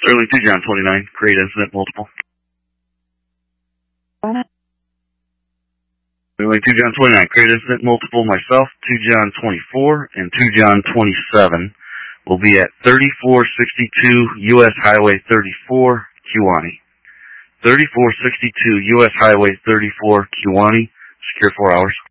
Sterling 2 John 29, create incident multiple. Sterling 2 John 29, create incident multiple. Myself, 2 John 24 and 2 John 27 will be at 3462 U.S. Highway 34, Kewanee. 3462 U.S. Highway 34, Kewanee, secure 4 hours.